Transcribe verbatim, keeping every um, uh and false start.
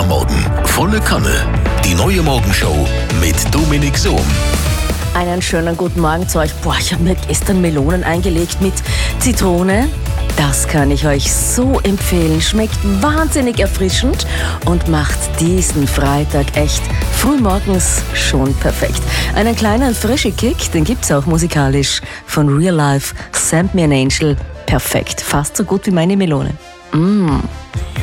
Morgen. Volle Kanne. Die neue Morgenshow mit Dominik Sohm. Einen schönen guten Morgen zu euch. Boah, ich habe mir gestern Melonen eingelegt mit Zitrone. Das kann ich euch so empfehlen. Schmeckt wahnsinnig erfrischend und macht diesen Freitag echt frühmorgens schon perfekt. Einen kleinen frischen Kick, den gibt's auch musikalisch von Real Life. Send Me an Angel. Perfekt. Fast so gut wie meine Melone. Mmh.